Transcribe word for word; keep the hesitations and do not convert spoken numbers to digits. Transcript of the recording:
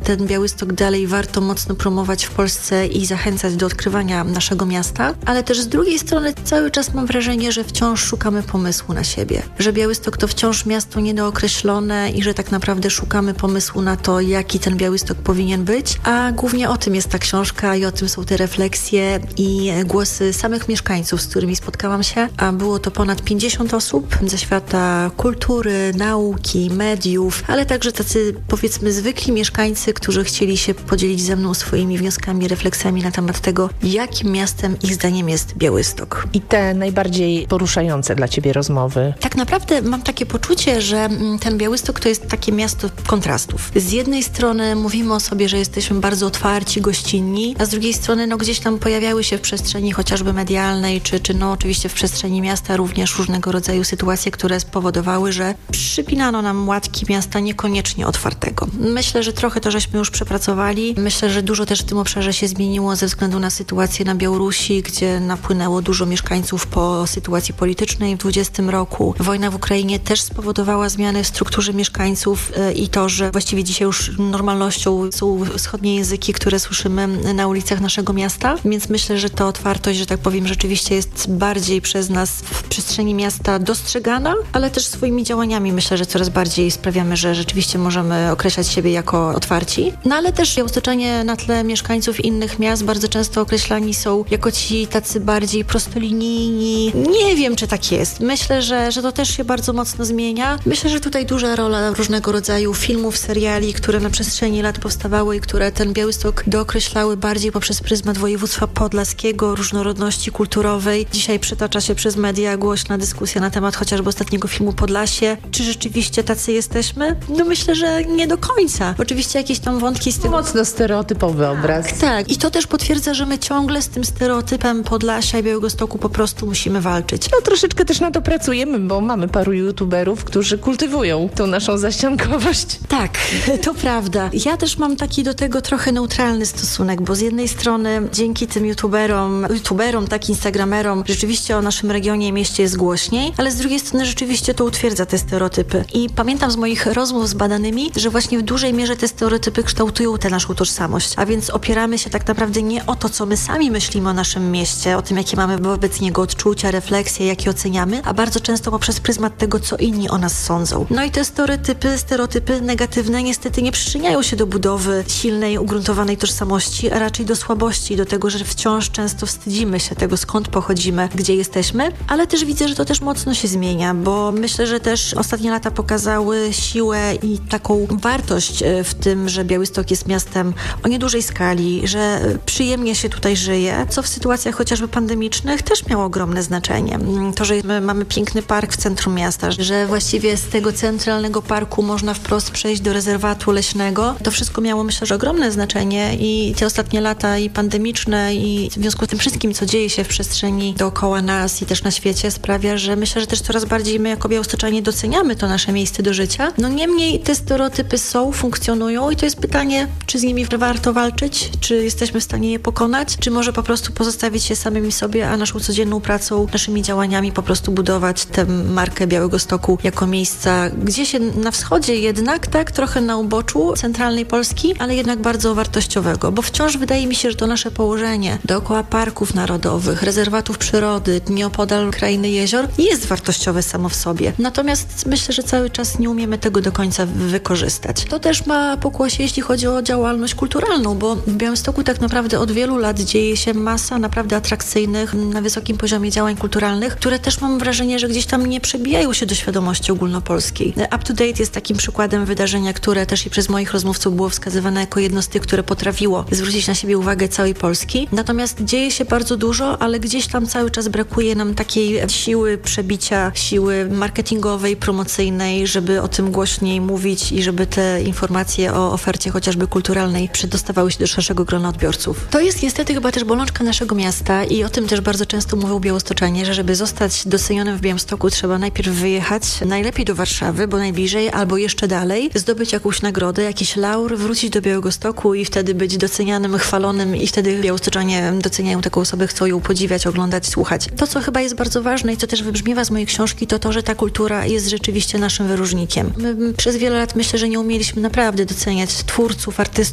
ten Białystok dalej warto mocno promować w Polsce i zachęcać do odkrywania naszego miasta, ale też z drugiej strony cały czas mam wrażenie, że wciąż szukamy pomysłu na siebie, że Białystok to wciąż miasto niedookreślone i że tak naprawdę szukamy pomysłu na to, jaki ten Białystok powinien być, a głównie o tym jest ta książka i o tym są te refleksje i głosy samych mieszkańców, z którymi spotkałam się, a było to ponad pięćdziesiąt osób ze świata kultury, nauki, mediów, ale także tacy, powiedzmy, zwykli mieszkańcy, którzy chcieli się podzielić ze mną swoimi wnioskami, refleksjami na temat tego, jakim miastem ich zdaniem jest Białystok. I te najbardziej poruszające dla ciebie rozmowy? Tak naprawdę mam takie poczucie, że ten Białystok to jest takie miasto kontrastów. Z jednej strony mówimy o sobie, że jesteśmy bardzo otwarci, gościnni, a z drugiej strony no gdzieś tam pojawiały się w przestrzeni chociażby medialnej, czy, czy no oczywiście w przestrzeni miasta również różnego rodzaju sytuacje, które spowodowały, że przypinano nam łatki miasta niekoniecznie otwartego. Myślę, że trochę to żeśmy już przepracowali. Myślę, że dużo też w tym obszarze się zmieniło ze względu na sytuację na Białorusi, gdzie napłynęło dużo mieszkańców po sytuacji politycznej w dwudziestym roku. Wojna w Ukrainie też spowodowała zmiany w strukturze mieszkańców i to, że właściwie dzisiaj już normalnością są wschodnie języki, które słyszymy na ulicach naszego miasta, więc myślę, że ta otwartość, że tak powiem, rzeczywiście jest bardziej przez nas w przestrzeni miasta dostrzegana, ale też swoimi działaniami myślę, że coraz bardziej sprawiamy, że rzeczywiście możemy określać siebie jako otwarci. No ale też białostoczanie na tle mieszkańców innych miast bardzo często określani są jako ci tacy bardziej prostolinijni. Nie wiem, czy tak jest. Myślę, że, że to też się bardzo mocno zmienia. Myślę, że tutaj duża rola różnego rodzaju filmów, seriali, które na przestrzeni lat powstawały i które ten Białystok dookreślały bardziej poprzez pryzmat województwa podlaskiego, różnorodności kulturowej. Dzisiaj przytacza się przez media głośna dyskusja na temat chociażby ostatniego filmu Podlasie. Czy rzeczywiście tacy jesteśmy? No myślę, że nie do końca. Oczywiście jakieś tam wątki z tym... Mocno stereotypowy obraz. Tak, tak. I to też potwierdza, że my ciągle z tym stereotypem Podlasia i Białegostoku po prostu musimy walczyć. No troszeczkę też na to pracujemy, bo mamy paru youtuberów, którzy kultywują tą naszą zaściankowość. Tak, to prawda. Ja też mam taki do tego trochę neutralny stosunek, bo z jednej strony dzięki tym youtuberom, youtuberom, tak, instagramerom, rzeczywiście o naszym regionie i mieście jest głośniej, ale z drugiej strony rzeczywiście to utwierdza te stereotypy. I pamiętam z moich rozmów z badanymi, że właśnie w dużej mierze te stereotypy kształtują tę naszą tożsamość, a więc opieramy się tak naprawdę nie o to, co my sami myślimy o naszym mieście, o tym, jakie mamy wobec niego odczucia, refleksje, jakie oceniamy, a bardzo często poprzez pryzmat tego, co inni o nas sądzą. No i te stereotypy, stereotypy negatywne niestety nie przyczyniają się do budowy silnej, ugruntowanej tożsamości, a raczej do słabości, do tego, że wciąż często wstydzimy się tego, skąd pochodzimy, gdzie jesteśmy, ale też widzę, że to też mocno się zmienia, bo myślę, że też ostatnie lata pokazały siłę i taką wartość w tym, że Białystok jest miastem o niedużej skali, że przyjemnie się tutaj żyje, co w sytuacjach chociażby pandemicznych też miało ogromne znaczenie. To, że my mamy piękny park w centrum miasta, że właściwie z tego centralnego parku można wprost przejść do rezerwatu leśnego, to wszystko miało, myślę, że ogromne znaczenie i te ostatnie lata i pandemiczne i w związku z tym wszystkim, co dzieje się w przestrzeni dookoła nas i też na świecie, sprawia, że myślę, że też coraz bardziej my jako białostoczanie doceniamy to nasze miejsce do życia. No niemniej te stereotypy są, funkcjonują i to jest pytanie, czy z nimi warto walczyć, czy jesteśmy w stanie je pokonać, czy może po prostu pozostawić się samymi sobie, a naszą codzienną pracą, naszymi działaniami po prostu budować tę markę Białegostoku jako miejsca, gdzie się na wschodzie jednak, tak, trochę na uboczu centralnej Polski, ale jednak bardzo wartościowego, bo wciąż wydaje mi się, że to nasze położenie dookoła parków narodowych, rezerwatów przyrody, nieopodal krainy jezior jest wartościowe samo w sobie. Natomiast myślę, że cały czas nie umiemy tego do końca wykorzystać. To też ma pokłosie, jeśli chodzi o działalność kulturalną, bo w Białymstoku tak naprawdę od wielu lat dzieje się masa naprawdę atrakcyjnych, na wysokim poziomie działań kulturalnych, które też mam wrażenie, że gdzieś tam nie przebijają się do świadomości ogólnopolskiej. Up to Date jest takim przykładem wydarzenia, które też i przez moich rozmówców było wskazywane jako jedno z tych, które potrafiło zwrócić na siebie uwagę całej Polski. Natomiast dzieje się bardzo dużo, ale gdzieś tam cały czas brakuje nam takiej siły przebicia, siły marketingowej, promocyjnej, żeby o tym głośniej mówić i żeby te informacje o ofercie chociażby kulturalnej przedostawały się do szerszego grona odbiorców. To jest niestety chyba też bolączka naszego miasta i o tym też bardzo często mówią białostoczanie, że żeby zostać docenionym w Białymstoku, trzeba najpierw wyjechać, najlepiej do Warszawy, bo najbliżej, albo jeszcze dalej, zdobyć jakąś nagrodę, jakiś laur, wrócić do Białegostoku i wtedy być docenianym, chwalonym i wtedy białostoczanie doceniają taką osobę, chcą ją podziwiać, oglądać, słuchać. To, co chyba jest bardzo ważne i co też wybrzmiewa z mojej książki, to to, że ta kultura jest rzeczywiście naszym wyróżnikiem. My przez wiele lat myślę, że nie umieliśmy naprawdę doceniać twórców, artystów,